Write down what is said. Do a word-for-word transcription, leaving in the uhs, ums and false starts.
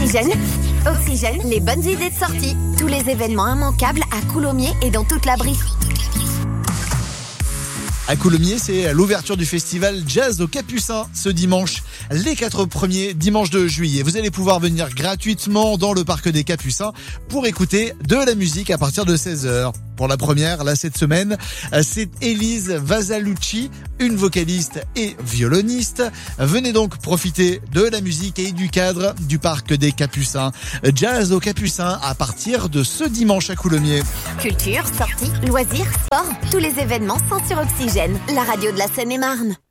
Oxygène. Oxygène, les bonnes idées de sortie. Tous les événements immanquables à Coulommiers et dans toute la Brie. À Coulommiers, c'est l'ouverture du festival Jazz au Capucin ce dimanche, les quatre premiers dimanches de juillet. Vous allez pouvoir venir gratuitement dans le parc des Capucins pour écouter de la musique à partir de seize heures. Pour la première, là, cette semaine, c'est Élise Vasalucci, une vocaliste et violoniste. Venez donc profiter de la musique et du cadre du parc des Capucins. Jazz au Capucin à partir de ce dimanche à Coulommiers. Culture, sorties, loisirs, sport, tous les événements sont sur Oxygène, la radio de la Seine-et-Marne.